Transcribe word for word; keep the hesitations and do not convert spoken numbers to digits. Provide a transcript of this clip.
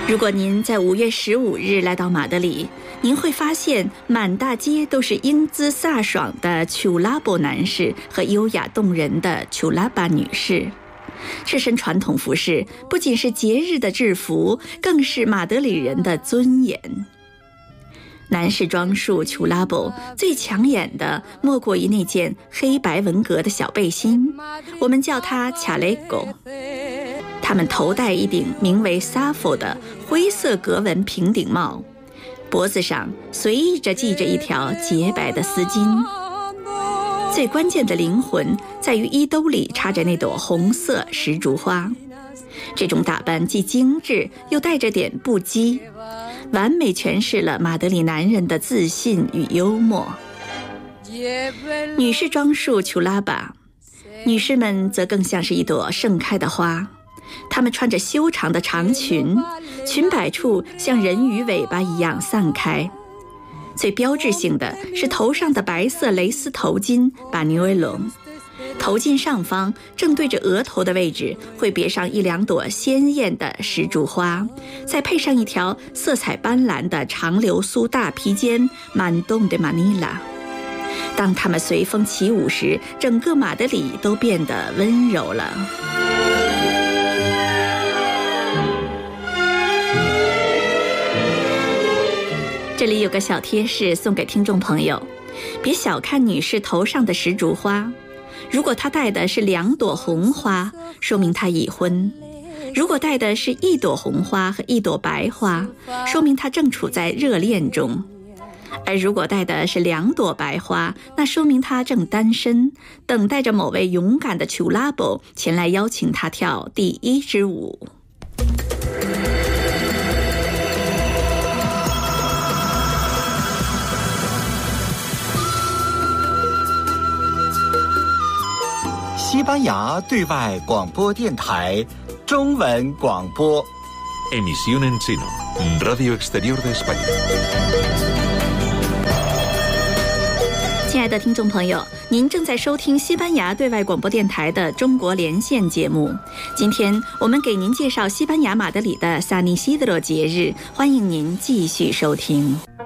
如果您在五月十五日来到马德里，您会发现满大街都是英姿飒爽的丘拉波男士和优雅动人的丘拉巴女士。这身传统服饰不仅是节日的制服，更是马德里人的尊严。男士装束丘拉波最抢眼的莫过于那件黑白纹格的小背心，我们叫它卡雷狗。他们头戴一顶名为 Safo 的灰色格纹平顶帽，脖子上随意着系着一条洁白的丝巾。最关键的灵魂在于衣兜里插着那朵红色石竹花。这种打扮既精致又带着点不羁，完美诠释了马德里男人的自信与幽默。女士装束丘拉巴，女士们则更像是一朵盛开的花。她们穿着修长的长裙，裙摆处像人鱼尾巴一样散开。最标志性的是头上的白色蕾丝头巾巴尼维隆，头巾上方正对着额头的位置会别上一两朵鲜艳的石竹花，再配上一条色彩斑斓的长流苏大披肩满洞的马尼拉。当他们随风起舞时，整个马德里都变得温柔了。这里有个小贴士送给听众朋友，别小看女士头上的石竹花，如果她戴的是两朵红花，说明她已婚；如果戴的是一朵红花和一朵白花，说明她正处在热恋中；而如果戴的是两朵白花，那说明她正单身，等待着某位勇敢的丘拉波前来邀请她跳第一支舞。 西班牙对外广播电台中文广播。 Emisión en chino, Radio Exterior de España。 亲爱的听众朋友，您正在收听西班牙对外广播电台的中国连线节目。今天我们给您介绍西班牙马德里的萨尼西德罗节日，欢迎您继续收听。